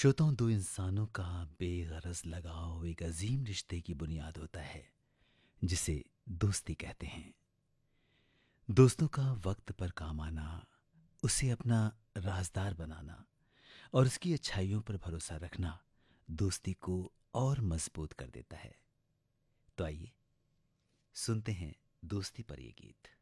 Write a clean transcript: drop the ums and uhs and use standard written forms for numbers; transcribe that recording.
श्रोताओं, दो इंसानों का बेगरज लगाव एक अजीम रिश्ते की बुनियाद होता है, जिसे दोस्ती कहते हैं। दोस्तों का वक्त पर काम आना, उसे अपना राजदार बनाना और उसकी अच्छाइयों पर भरोसा रखना दोस्ती को और मजबूत कर देता है। तो आइए सुनते हैं दोस्ती पर ये गीत।